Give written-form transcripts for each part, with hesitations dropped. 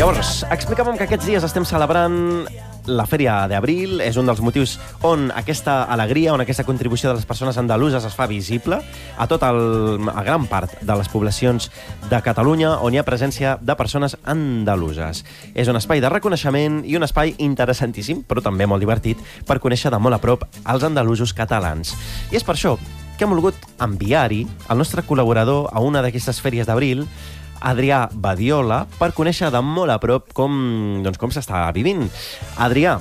Llavors, explicàvem que aquests dies estem celebrant la Fèria d'Abril. És un dels motius on aquesta alegria, on aquesta contribució de les persones andaluses es fa visible a a gran part de les poblacions de Catalunya on hi ha presència de persones andaluses. És un espai de reconeixement i un espai interessantíssim, però també molt divertit, per conèixer de molt a prop els andalusos catalans. I és per això que hem volgut enviar-hi el nostre col·laborador a una d'aquestes fèries d'Abril, Adrià Badiola, per conèixer de molt a prop com s'està vivint. Adrià,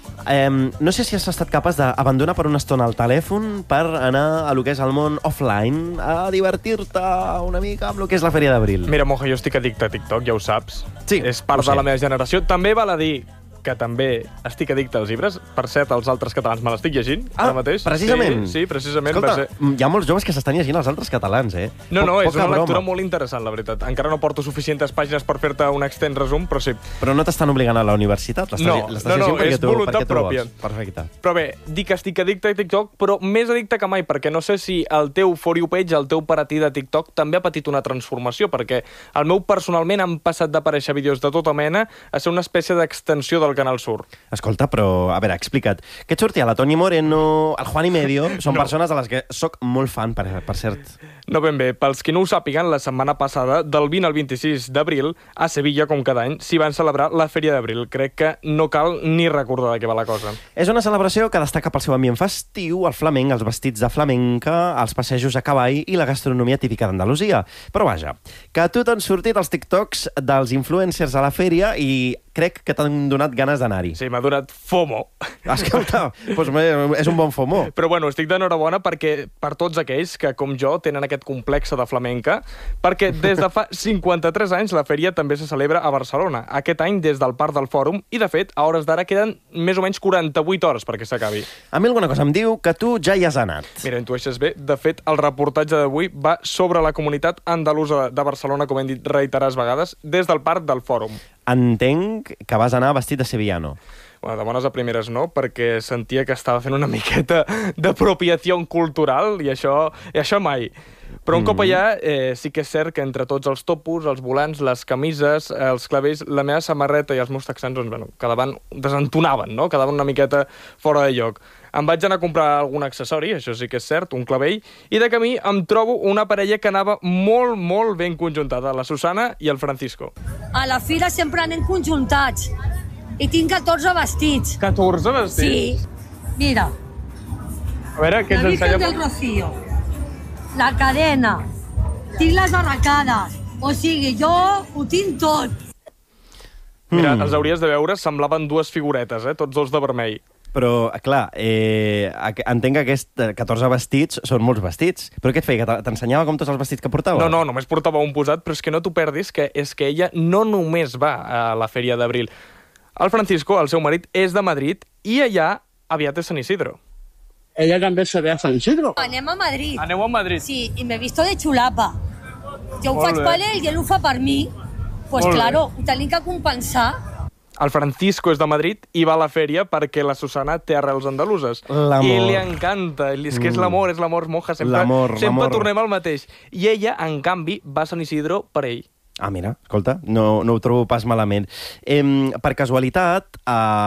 no sé si has estat capaç d'abandonar per una estona el telèfon per anar a lo que és el món offline, a divertir-te una mica amb el que és la Fèria d'Abril. Mira, Moja, jo estic addicte a TikTok, ja ho saps. Sí, és part de la meva generació. També val a dir que també estic addicte als llibres. Per cert, els altres catalans me l'estic llegint ara mateix. Precisament? Sí, precisament. Escolta, hi ha molts joves que s'estan llegint els altres catalans, eh? No, és una lectura molt interessant, la veritat. Encara no porto suficients pàgines per fer-te un extens resum, però sí. Però no t'estan obligant a la universitat? No, és voluntat pròpia. Perfecte. Però bé, dic que estic addicte a TikTok, però més addicte que mai, perquè no sé si el teu For You page, el teu paratí de TikTok, també ha patit una transformació, perquè el meu personalment han passat d'aparèixer vídeos de tota mena a ser una espècie d'extensió del Canal Sur. Escolta, però, a veure, explica't. Què et sortia? La Toni Moreno, el Juan y Medio, són persones de les que sóc molt fan, per cert. No ben bé. Pels qui no ho sàpiguen, la setmana passada, del 20 al 26 d'abril, a Sevilla, com cada any, s'hi van celebrar la Fèria d'Abril. Crec que no cal ni recordar de què va la cosa. És una celebració que destaca pel seu ambient festiu, el flamenc, els vestits de flamenca, els passejos a cavall i la gastronomia típica d'Andalusia. Però vaja, que a tu t'han sortit els TikToks dels influencers a la fèria i crec que t'han donat ganes d'anar-hi. Sí, m'ha donat FOMO. Escolta, doncs és un bon FOMO. Però bueno, estic d'enhorabona perquè per tots aquells que, com jo, tenen aquest complex de flamenca, perquè des de fa 53 anys la fèria també se celebra a Barcelona. Aquest any des del Parc del Fòrum i, de fet, a hores d'ara queden més o menys 48 hores perquè s'acabi. A mi alguna cosa em diu que tu ja hi has anat. Mira, intueixes bé. De fet, el reportatge d'avui va sobre la comunitat andalusa de Barcelona, com hem dit reiterades vegades, des del Parc del Fòrum. Entenc que vas anar vestit de sevillano. Bueno, de bones a primeres no, perquè sentia que estava fent una miqueta d'apropiació cultural i això mai. Però un cop allà sí que és cert que entre tots els topos, els volants, les camises, els clavells, la meva samarreta i els meus texans, doncs, bueno, desentonaven, no? Quedaven una miqueta fora de lloc. Em vaig anar a comprar algun accessori, això sí que és cert, un clavell, i de camí em trobo una parella que anava molt, molt ben conjuntada, la Susana i el Francisco. A la fira sempre anem conjuntats i tinc 14 vestits. 14 vestits? Sí. Mira. A veure, què ens ensenya? La Virgen del Rocío, la cadena, tinc les arracades, o sigui, jo ho tinc tot. Mira, els hauries de veure, semblaven dues figuretes, tots dos de vermell. Però, clar, entenc que aquests 14 vestits són molts vestits. Però què et feia? Que t'ensenyava com tots els vestits que portava? No, només portava un posat, però és que no t'ho perdis, que és que ella no només va a la Fèria d'Abril. El Francisco, el seu marit, és de Madrid i allà aviat és Sant Isidro. Ella també se ve a Sant Isidro. Anem a Madrid. Aneu a Madrid? Sí, i m'he visto de xulapa. Jo ho faig per ell i ell ho fa per mi. Pues claro, ho tenim que compensar. El Francisco és de Madrid i va a la fèria perquè la Susana té arrels andaluses. I li encanta. És que és l'amor, Moja. Sempre tornem al mateix. I ella, en canvi, va a Sant Isidro per ell. Ah, mira, escolta, no ho trobo pas malament. Per casualitat,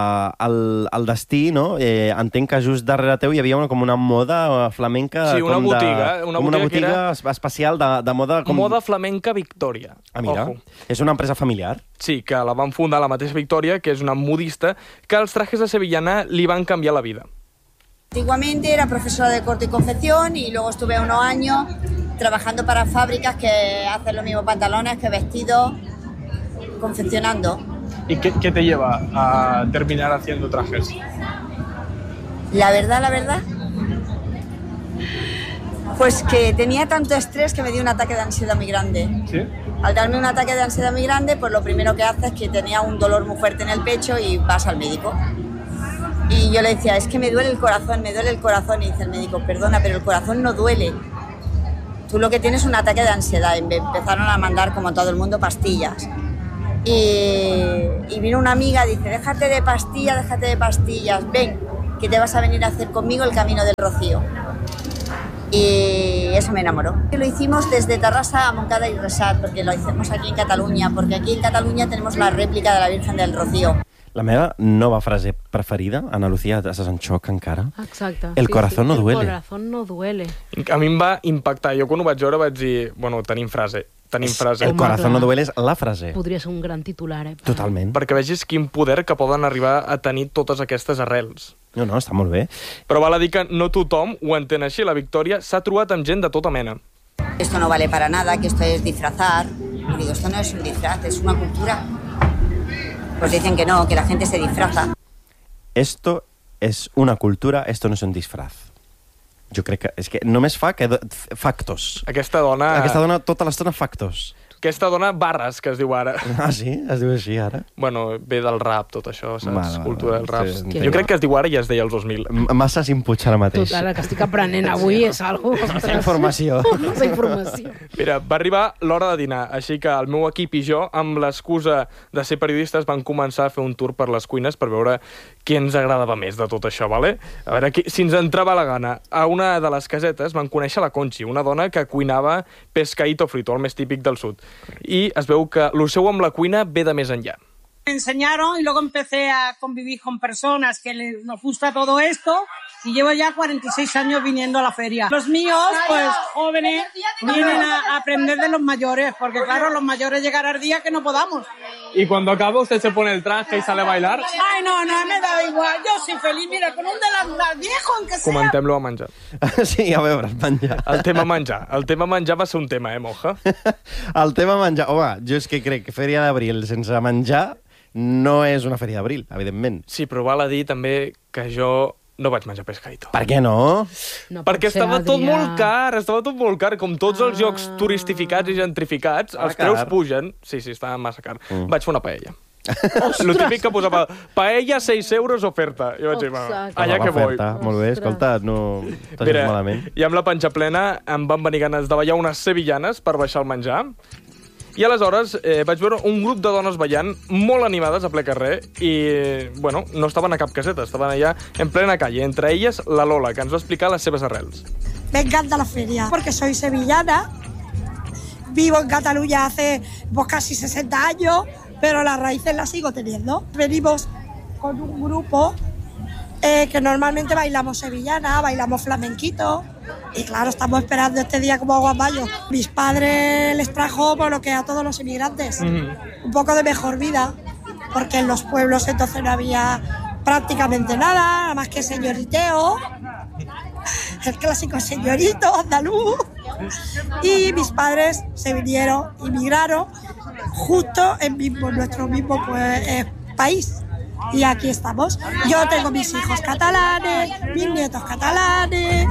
al destí, no? Entenc que just darrere teu hi havia com una moda flamenca... Sí, una botiga. Una botiga especial de moda... Moda flamenca Victoria. Ah, mira, és una empresa familiar. Sí, que la van fundar la mateixa Victoria, que és una modista, que els trajes de sevillana li van canviar la vida. Antiguamente era profesora de corte y confección y luego estuve unos años trabajando para fábricas que hacen los mismos pantalones que vestidos, confeccionando. ¿Y qué te lleva a terminar haciendo trajes? La verdad, pues que tenía tanto estrés que me dio un ataque de ansiedad muy grande. ¿Sí? Al darme un ataque de ansiedad muy grande, pues lo primero que haces es que tenía un dolor muy fuerte en el pecho y vas al médico. Y yo le decía, es que me duele el corazón. Y dice el médico, perdona, pero el corazón no duele. Tú lo que tienes es un ataque de ansiedad. Y me empezaron a mandar, como todo el mundo, pastillas. Y vino una amiga y dice, déjate de pastillas, ven, que te vas a venir a hacer conmigo el Camino del Rocío. Y eso me enamoró. Lo hicimos desde Terrassa a Montcada y Reixac, porque lo hicimos aquí en Cataluña, porque aquí en Cataluña tenemos la réplica de la Virgen del Rocío. La meva nova frase preferida, Ana Lucía, estàs en xoc encara. Exacte. El corazón no duele. El corazón no duele. A mi em va impactar. Jo quan ho vaig veure vaig dir, bueno, tenim frase. El corazón no duele és la frase. Podria ser un gran titular, Totalment. Perquè vegis quin poder que poden arribar a tenir totes aquestes arrels. No, està molt bé. Però val a dir que no tothom ho entén així. La Victòria s'ha trobat amb gent de tota mena. Esto no vale para nada, que esto es disfrazar. Y digo, esto no es un disfraz, es una cultura. Pues dicen que no, que la gente se disfraza. Esto es una cultura, esto no es un disfraz. Jo crec que... És que només fa que factos. Aquesta dona tota l'estona factos. Aquesta dona barres, que es diu ara. Ah, sí? Es diu així, ara? Bueno, ve del rap, tot això, saps? Vale. Cultura del rap. Sí, jo crec que es diu ara i es deia els 2000. Massa s'impuig ara mateix. Total, que estic aprenent avui és algo... Massa informació. Massa informació. Mira, va arribar l'hora de dinar, així que el meu equip i jo, amb l'excusa de ser periodistes, van començar a fer un tour per les cuines per veure què ens agradava més de tot això, vale? A veure, si ens entrava la gana. A una de les casetes van conèixer la Conchi, una dona que cuinava pescadito frito, el més típic del sud. I es veu que el seu amb la cuina ve de més enllà. Me enseñaron y luego empecé a convivir con personas que nos gusta todo esto y llevo ya 46 años viniendo a la feria. Los míos, pues jóvenes, vienen a aprender de los mayores, porque claro, los mayores llegará el día que no podamos. Y cuando acaba usted se pone el traje y sale a bailar? Ay, no, me da igual, yo soy feliz, mira, con un delantal viejo, aunque sea... Comentem-lo a menjar. Sí, a veure, menjar. El tema menjar. El tema menjar va ser un tema, Moja? El tema menjar... Home, jo és que crec que Fèria d'Abril sense menjar no és una Fèria d'Abril, evidentment. Sí, però val a dir també que jo no vaig menjar pescadito. Per què no? Perquè estava tot molt car, com tots els llocs turistificats i gentrificats, els preus pugen. Sí, estava massa car. Vaig fer una paella. Lo típic que posava paella 6 euros oferta. Jo vaig dir, allà que vull. Molt bé, escolta, no t'has malament. I amb la panxa plena em van venir ganes de ballar unes sevillanes per baixar el menjar. I aleshores vaig veure un grup de dones ballant molt animades a ple carrer i, bueno, no estaven a cap caseta, estaven allà en plena calle. Entre elles, la Lola, que ens va explicar les seves arrels. Me encanta la feria porque soy sevillana, vivo en Cataluña hace casi 60 años, pero las raíces las sigo teniendo. Venimos con un grupo que normalmente bailamos sevillana, bailamos flamenquito. Y claro, estamos esperando este día como agua en mayo. Mis padres les trajo por lo que a todos los inmigrantes, un poco de mejor vida, porque en los pueblos entonces no había prácticamente nada más que señoriteo, el clásico señorito andaluz. Y mis padres se vinieron, inmigraron justo en nuestro mismo país. Y aquí estamos. Yo tengo mis hijos catalanes, mis nietos catalanes.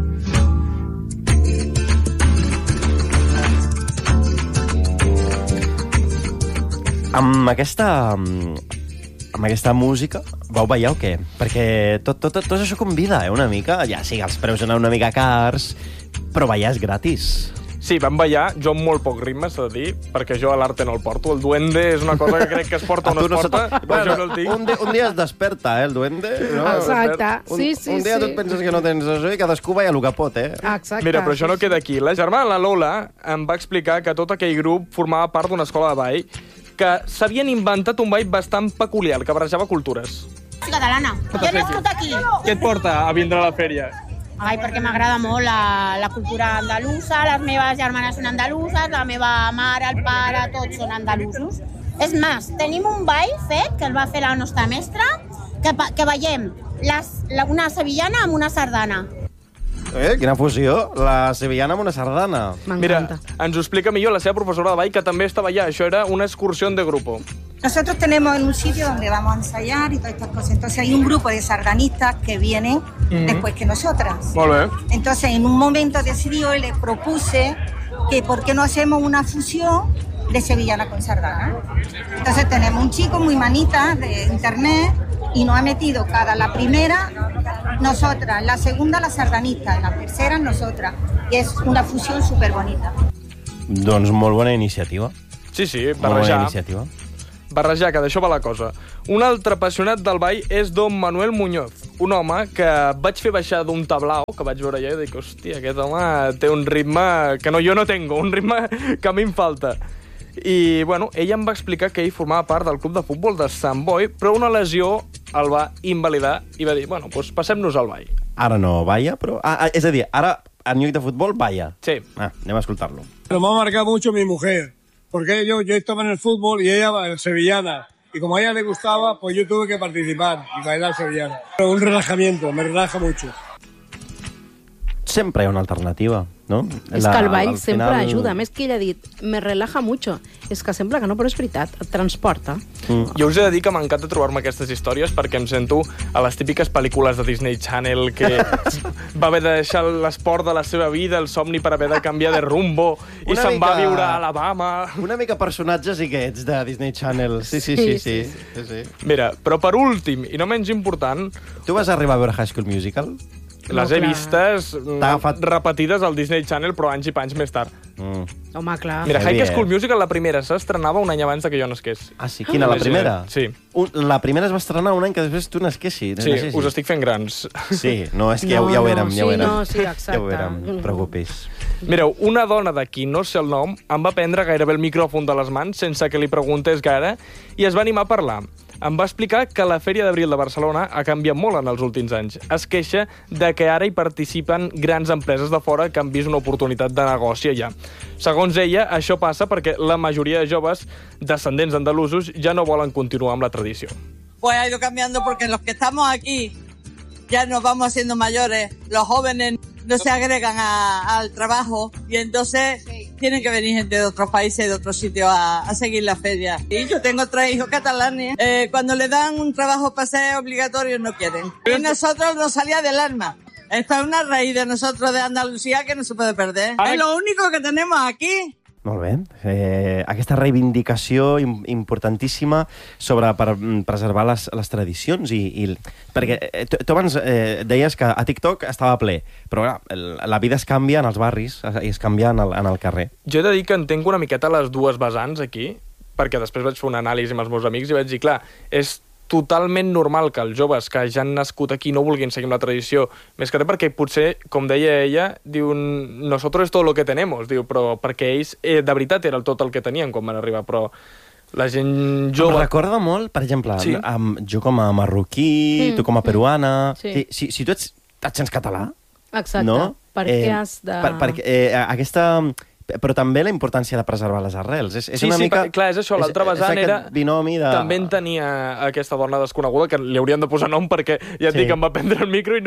Amb aquesta música vau ballar o què? Perquè tot això convida, una mica. Ja sí, els preus eren una mica cars, però ballar és gratis. Sí, vam ballar, jo amb molt poc ritme, s'ha de dir, perquè jo a l'arte no el porto. El duende és una cosa que crec que es porta o no es porta, però jo no el tinc. Un dia es desperta, el duende. No? Exacte, sí. Un dia tu et penses que no tens això i cadascú balla el que pot, Exacte. Mira, però això no queda aquí. La germana, la Lola, em va explicar que tot aquell grup formava part d'una escola de ball que s'havien inventat un ball bastant peculiar, que barrejava cultures. Soy catalana. Jo nascut aquí. Què et porta a vindre a la fèria? Ai, perquè m'agrada molt la cultura andalusa, les meves germanes són andaluses, la meva mare, el pare, tots són andalusos. És més, tenim un ball fet, que el va fer la nostra mestra, que ballem una sevillana amb una sardana. Quina fusió, la sevillana amb una sardana. Mira, ens ho explica millor la seva professora de ball, que també estava allà. Això era una excursión de grupo. Nosotros tenemos en un sitio donde vamos a ensayar y todas estas cosas. Entonces hay un grupo de sardanistas que vienen después que nosotras. Molt bé. Entonces en un momento decidido le propuse que por qué no hacemos una fusión de sevillana con sardana. Entonces tenemos un chico muy manita de internet y nos ha metido la primera nosotras, la segunda la sardanista, la tercera nosotras. Y es una fusión súper bonita. Doncs molt bona iniciativa. Sí, barrejar. Molt bona iniciativa. barrejar, que d'això va la cosa. Un altre apassionat del ball és don Manuel Muñoz, un home que vaig fer baixar d'un tablao, que vaig veure allà i dic, hòstia, aquest home té un ritme que jo no tengo, un ritme que a mi em falta. I, bueno, ell em va explicar que ell formava part del club de futbol de Sant Boi, però una lesió el va invalidar i va dir, bueno, doncs passem-nos al ball. Ara no balla, però... és a dir, ara en lloc de futbol balla. Sí. Anem a escoltar-lo. Pero me ha marcado mucho mi mujer, porque yo estaba en el fútbol y ella sevillana. Y como a ella le gustaba, pues yo tuve que participar y bailar sevillana. Pero un relajamiento, me relaja mucho. Sempre hi ha una alternativa, no? És que el ball sempre ajuda. A més que ell ha dit, me relaja mucho. És que sembla que no, però és veritat, et transporta. Jo us he de dir que m'encanta trobar-me aquestes històries perquè em sento a les típiques pel·lícules de Disney Channel que va haver de deixar l'esport de la seva vida, el somni per haver de canviar de rumbo i se'n va viure a Alabama. Una mica personatges aquests de Disney Channel. Sí. Mira, però per últim, i no menys important... Tu vas arribar a veure High School Musical? Les he vistes repetides al Disney Channel, però anys i panys més tard. Home, clar. Mira, High School Musical, la primera, s'estrenava un any abans que jo nasqués. Ah, sí? Quina, la primera? Sí. La primera es va estrenar un any que després tu nasquessis. Sí, us estic fent grans. Sí, no, és que ja ho érem. Sí, exacte. Ja ho érem, preocupis. Mireu, una dona de qui no sé el nom em va prendre gairebé el micròfon de les mans sense que li preguntés gaire i es va animar a parlar. Em va explicar que la Fèria d'Abril de Barcelona ha canviat molt en els últims anys. Es queixa de que ara hi participen grans empreses de fora que han vist una oportunitat de negoci allà. Segons ella, això passa perquè la majoria de joves descendents andalusos ja no volen continuar amb la tradició. Pues ha ido cambiando porque los que estamos aquí ya nos vamos haciendo mayores. Los jóvenes no se agregan al trabajo y entonces tienen que venir gente de otros países, de otros sitios a seguir la feria. Y yo tengo 3 hijos catalanes. Cuando le dan un trabajo para ser obligatorio no quieren. Y nosotros nos salía del alma. Esto es una raíz de nosotros de Andalucía que no se puede perder. Es lo único que tenemos aquí. Molt bé. Aquesta reivindicació importantíssima sobre per preservar les tradicions perquè tu abans deies que a TikTok estava ple, però la vida es canvia en els barris i es canvia en el carrer. Jo he de dir que entenc una miqueta les dues vessants aquí, perquè després vaig fer una anàlisi amb els meus amics i vaig dir, clar, és totalment normal que els joves que ja han nascut aquí no vulguin seguir amb la tradició, més que res perquè potser, com deia ella, diu, nosotros es todo lo que tenemos, diu, però perquè ells de veritat era tot el que tenien quan van arribar, però la gent jove... Em recorda molt, per exemple, jo com a marroquí, tu com a peruana... Si tu et sents català... Exacte, per què has de... Perquè aquesta... Però també la importància de preservar les arrels. És una mica... clar, és això, l'altra vessant era... binomi de... També en tenia aquesta dona desconeguda, que li haurien de posar nom perquè, ja et dic, em va prendre el micro i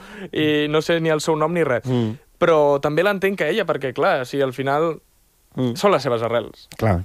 no sé ni el seu nom ni res. Però també l'entenc que ella, perquè, clar, si al final són les seves arrels. Clar.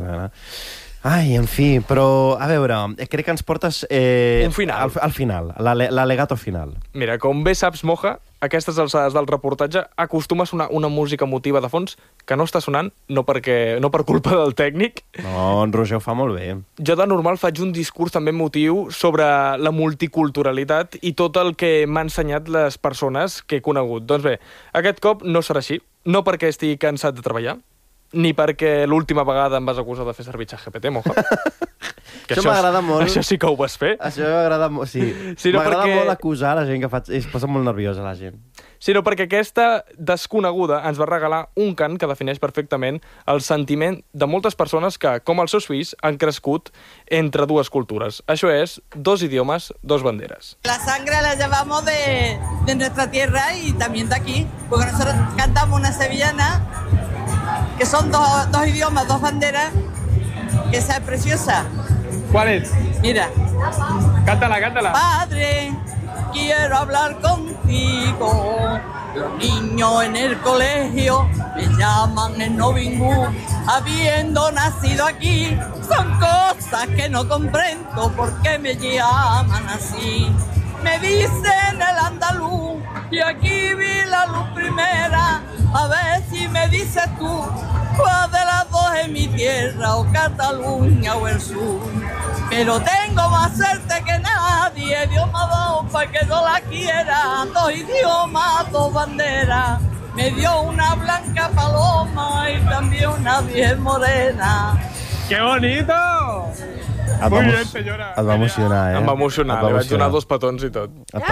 Ai, en fi, però, a veure, crec que ens portes... un final. Al final, l'alegato final. Mira, com bé saps, Moja, a aquestes alçades del reportatge acostuma a sonar una música emotiva de fons que no està sonant, no per culpa del tècnic. No, en Roger ho fa molt bé. Jo de normal faig un discurs també emotiu sobre la multiculturalitat i tot el que m'han ensenyat les persones que he conegut. Doncs bé, aquest cop no serà així. No perquè estigui cansat de treballar, ni perquè l'última vegada em vas acusar de fer servir ChatGPT, Moja. Això m'agrada molt. Això sí que ho vas fer. Això m'agrada molt, sí. M'agrada molt acusar la gent que es posa molt nerviosa, la gent. Sinó perquè aquesta desconeguda ens va regalar un cant que defineix perfectament el sentiment de moltes persones que, com els seus fills, han crescut entre dues cultures. Això és 2 idiomes, 2 banderes. La sangre la llevamos de nuestra tierra y también de aquí, porque nosotros cantamos una sevillana que son 2 idiomas, 2 banderas, que esa es preciosa. ¿Cuál es? Mira. Cántala. Padre, quiero hablar contigo. Los niños en el colegio me llaman el Novingú. Habiendo nacido aquí, son cosas que no comprendo por qué me llaman así. Me dicen el andaluz y aquí vi la luz primera. A ver si me dices tú, ¿cuál de las dos es mi tierra, o Cataluña o el sur? Pero tengo más suerte que nadie, Dios me ha dado para que yo la quiera. 2 idiomas, 2 banderas, me dio una blanca paloma y también una bien morena. ¡Qué bonito! Muy bien, senyora. Et va emocionar, eh? Em va emocionar, li vaig donar 2 petons i tot.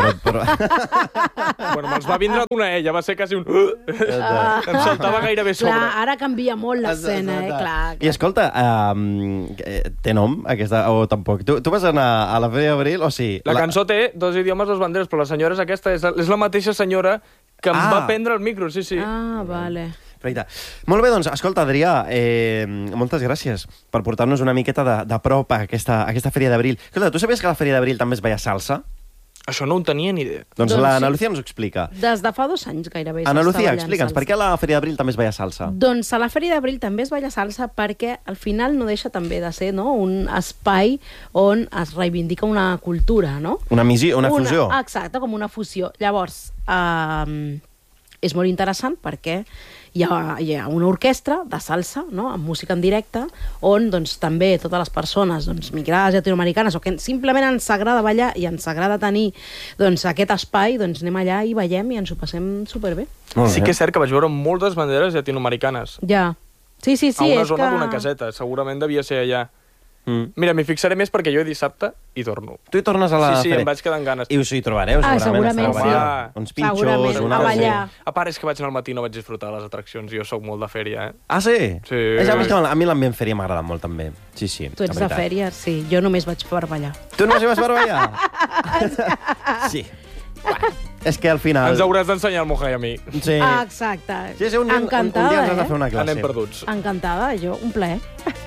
Bueno, me'ls va vindre una ella, va ser quasi un... Em saltava gairebé sobre. Clar, ara canvia molt l'escena, clar. I escolta, té nom, aquesta, o tampoc? Tu vas anar a la Fèria d'Abril, o sigui... La cançó té 2 idiomes, 2 banderes, però la senyora és aquesta, és la mateixa senyora que em va prendre el micro, sí. Ah, vale. Perfecte. Molt bé, doncs, escolta, Adrià, moltes gràcies per portar-nos una miqueta de prop a aquesta Fèria d'Abril. Escolta, tu sabies que a la Fèria d'Abril també es veia salsa? Això no ho tenia ni idea. Doncs l'Anna Lucía ens ho explica. Des de fa 2 anys gairebé. Anna Lucía, explica'ns, per què a la Fèria d'Abril també es veia salsa? Doncs a la Fèria d'Abril també es balla salsa perquè al final no deixa també de ser un espai on es reivindica una cultura, no? Una fusió. Exacte, com una fusió. Llavors, és molt interessant perquè hi ha una orquestra de salsa, no?, amb música en directe, on doncs, també totes les persones migrades llatinoamericanes o que simplement ens agrada ballar i ens agrada tenir doncs, aquest espai, doncs anem allà i ballem i ens ho passem superbé. Sí que és cert que vaig veure moltes banderes llatinoamericanes. Ja. Sí. A una zona d'una caseta. Segurament devia ser allà. Mira, m'hi fixaré més perquè jo dissabte hi torno. Tu hi tornes a la Sí, em vaig quedar amb ganes. I us hi trobareu, segurament. Segurament, uns pinxos, a ballar. A part, és que vaig anar al matí i no vaig disfrutar de les atraccions. Jo sóc molt de fèria, eh? Ah, sí? Sí. A mi l'ambient fèria m'agrada molt, també. Sí. Tu ets de fèria, sí. Jo només vaig per ballar. Tu només vas per ballar? Sí. És que al final... Ens hauràs d'ensenyar el Mojai a mi. Sí. Exacte. Sí, un dia ens has de fer una classe. Anem perduts. Encantada, jo, un plaer.